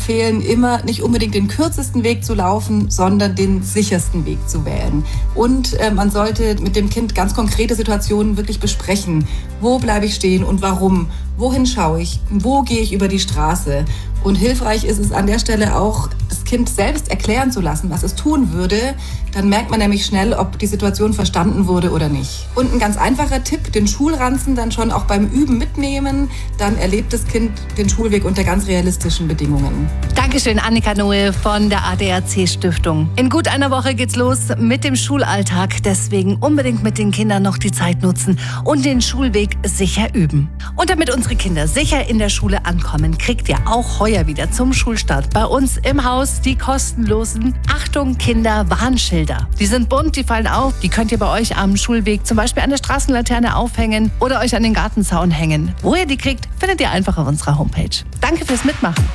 empfehlen, immer nicht unbedingt den kürzesten Weg zu laufen, sondern den sichersten Weg zu wählen. Und man sollte mit dem Kind ganz konkrete Situationen wirklich besprechen. Wo bleibe ich stehen und warum? Wohin schaue ich? Wo gehe ich über die Straße? Und hilfreich ist es an der Stelle auch, das Kind selbst erklären zu lassen, was es tun würde. Dann merkt man nämlich schnell, ob die Situation verstanden wurde oder nicht. Und ein ganz einfacher Tipp, den Schulranzen dann schon auch beim Üben mitnehmen. Dann erlebt das Kind den Schulweg unter ganz realistischen Bedingungen. Dankeschön, Annika Noe von der ADAC Stiftung. In gut einer Woche geht's los mit dem Schulalltag. Deswegen unbedingt mit den Kindern noch die Zeit nutzen und den Schulweg sicher üben. Und damit unsere Kinder sicher in der Schule ankommen, kriegt ihr auch heuer wieder zum Schulstart bei uns im Haus die kostenlosen Achtung Kinder Warnschilder. Die sind bunt, die fallen auf, die könnt ihr bei euch am Schulweg zum Beispiel an der Straßenlaterne aufhängen oder euch an den Gartenzaun hängen. Wo ihr die kriegt, findet ihr einfach auf unserer Homepage. Danke fürs Mitmachen.